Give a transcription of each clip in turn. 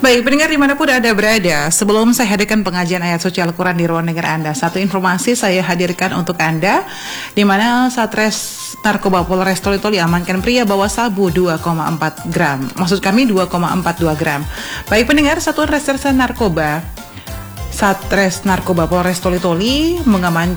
Baik, pendengar dimanapun Anda berada, sebelum saya hadirkan pengajian ayat suci Al-Quran di ruang dengar Anda, satu informasi saya hadirkan untuk Anda, di mana Satres Narkoba Polres Toli-Toli amankan pria bawa sabu 2,4 gram. Maksud kami 2,42 gram. Baik pendengar, Satuan Reserse Narkoba Satres Narkoba Polres Toli-Toli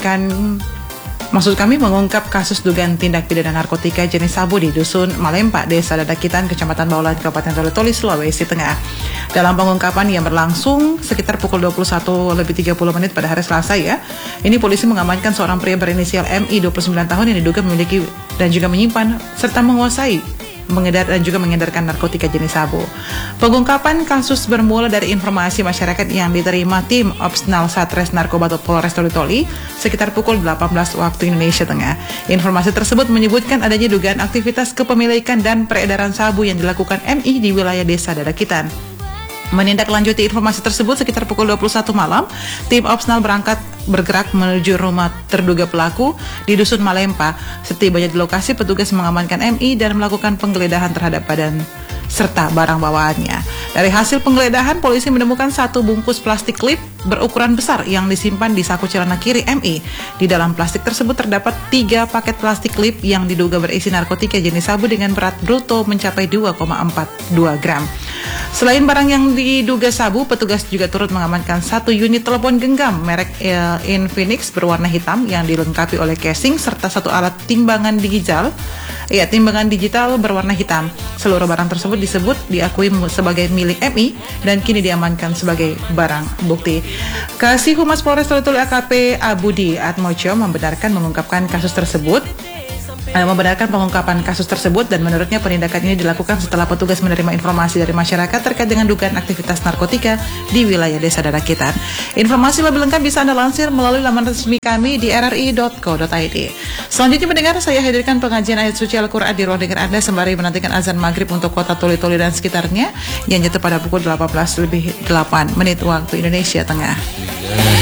mengungkap kasus dugaan tindak pidana narkotika jenis sabu di Dusun Malempa, Desa Dadakitan, Kecamatan Baulan, Kabupaten Toli-Toli, Sulawesi Tengah. Dalam pengungkapan yang berlangsung sekitar pukul 21.30 pada hari Selasa ini polisi mengamankan seorang pria berinisial MI 29 tahun yang diduga memiliki dan juga menyimpan serta menguasai, mengedar dan juga mengedarkan narkotika jenis sabu. Pengungkapan kasus bermula dari informasi masyarakat yang diterima tim Opsnal Satres Narkoba Polres Toli-Toli sekitar pukul 18 waktu Indonesia Tengah. Informasi tersebut menyebutkan adanya dugaan aktivitas kepemilikan dan peredaran sabu yang dilakukan MI di wilayah Desa Dadakitan. Menindaklanjuti informasi tersebut sekitar pukul 21 malam, tim Opsnal bergerak menuju rumah terduga pelaku di Dusun Malempa. Setibanya di lokasi, petugas mengamankan MI dan melakukan penggeledahan terhadap badan serta barang bawaannya. Dari hasil penggeledahan, polisi menemukan satu bungkus plastik klip berukuran besar yang disimpan di saku celana kiri MI. Di dalam plastik tersebut terdapat 3 paket plastik klip yang diduga berisi narkotika jenis sabu dengan berat bruto mencapai 2,42 gram. Selain barang yang diduga sabu, petugas juga turut mengamankan 1 unit telepon genggam merek Infinix berwarna hitam yang dilengkapi oleh casing serta 1 alat timbangan digital berwarna hitam. Seluruh barang tersebut diakui sebagai milik MI dan kini diamankan sebagai barang bukti. Kasih Humas Polres Toli-Toli AKP Abudi Atmojo membenarkan pengungkapan kasus tersebut dan menurutnya penindakan ini dilakukan setelah petugas menerima informasi dari masyarakat terkait dengan dugaan aktivitas narkotika di wilayah Desa Dadakitan. Informasi lebih lengkap bisa Anda lansir melalui laman resmi kami di rri.co.id. Selanjutnya mendengar, saya hadirkan pengajian ayat suci Al-Quran di ruang dengar Anda sembari menantikan azan maghrib untuk kota Toli-Toli dan sekitarnya yang jatuh pada pukul 18:08 waktu Indonesia Tengah.